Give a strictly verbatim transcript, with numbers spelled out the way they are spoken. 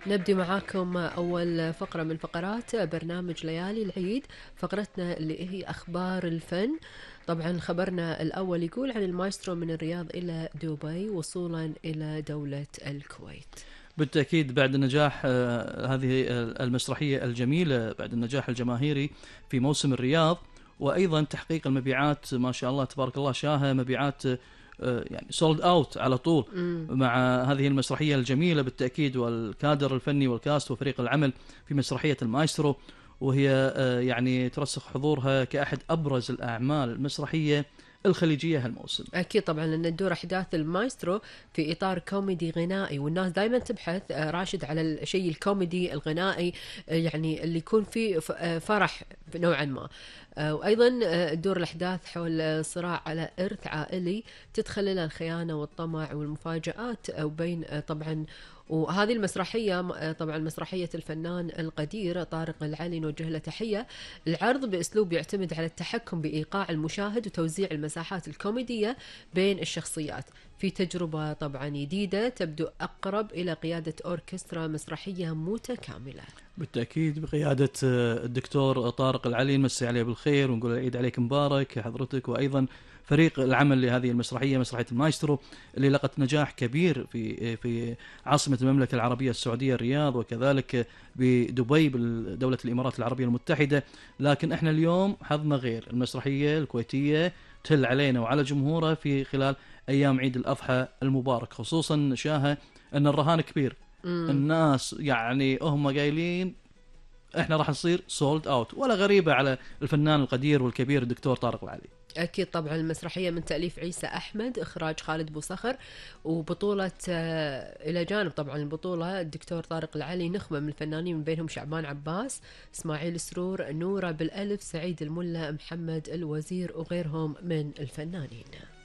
نبدي معاكم أول فقرة من فقرات برنامج ليالي العيد، فقرتنا اللي هي أخبار الفن. طبعا خبرنا الأول يقول عن المايسترو من الرياض إلى دبي وصولا إلى دولة الكويت. بالتأكيد بعد نجاح آه، هذه المسرحية الجميلة، بعد النجاح الجماهيري في موسم الرياض، وأيضا تحقيق المبيعات ما شاء الله تبارك الله شاهة مبيعات آه، يعني سولد اوت على طول مم. مع هذه المسرحية الجميلة بالتأكيد، والكادر الفني والكاست وفريق العمل في مسرحية المايسترو، وهي آه، يعني ترسخ حضورها كأحد أبرز الأعمال المسرحية الخليجية هالموسم. أكيد طبعا لأن الدور أحداث المايسترو في إطار كوميدي غنائي، والناس دائما تبحث آه، راشد على الشيء الكوميدي الغنائي، آه، يعني اللي يكون فيه ف- آه، فرح نوعا ما. آه، وأيضا آه، تدور الأحداث حول آه، صراع على إرث عائلي تدخل الخيانة والطمع والمفاجآت، آه، وبين آه، طبعا. وهذه المسرحية آه، طبعا مسرحية الفنان القدير طارق العلي نوجه له تحية. العرض بأسلوب يعتمد على التحكم بإيقاع المشاهد وتوزيع المساحات الكوميدية بين الشخصيات في تجربة طبعا جديدة تبدو أقرب إلى قيادة أوركسترا مسرحية متكاملة. بالتأكيد بقيادة آه، الدكتور طارق العلي، نمسي عليه بالخير ونقول العيد عليك مبارك حضرتك، وأيضا فريق العمل لهذه المسرحية، مسرحية المايسترو اللي لقت نجاح كبير في في عاصمة المملكة العربية السعودية الرياض، وكذلك بدبي بدولة الإمارات العربية المتحدة. لكن احنا اليوم حظنا غير، المسرحية الكويتية تل علينا وعلى جمهورها في خلال أيام عيد الأضحى المبارك، خصوصا شاهة أن الرهان كبير. مم. الناس يعني هم قايلين احنا راح نصير سولد اوت، ولا غريبة على الفنان القدير والكبير الدكتور طارق العلي. أكيد طبعا المسرحية من تأليف عيسى أحمد، إخراج خالد بوصخر، وبطولة آه، إلى جانب طبعا البطولة الدكتور طارق العلي نخبة من الفنانين من بينهم شعبان عباس، إسماعيل سرور، نورة بالألف، سعيد الملا، محمد الوزير، وغيرهم من الفنانين.